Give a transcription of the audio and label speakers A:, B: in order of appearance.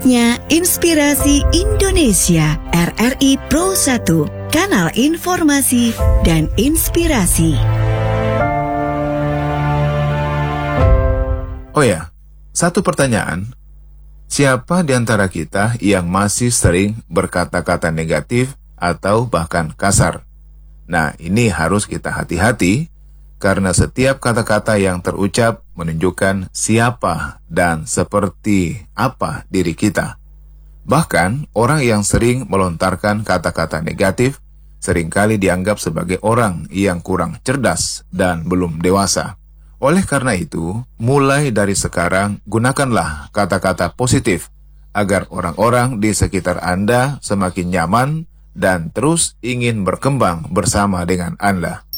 A: Saatnya Inspirasi Indonesia, RRI Pro 1, kanal informasi dan inspirasi.
B: Oh ya, satu pertanyaan. Siapa di antara kita yang masih sering berkata-kata negatif atau bahkan kasar? Nah, ini harus kita hati-hati karena setiap kata-kata yang terucap menunjukkan siapa dan seperti apa diri kita. Bahkan, orang yang sering melontarkan kata-kata negatif seringkali dianggap sebagai orang yang kurang cerdas dan belum dewasa. Oleh karena itu, mulai dari sekarang, gunakanlah kata-kata positif agar orang-orang di sekitar Anda semakin nyaman dan terus ingin berkembang bersama dengan Anda.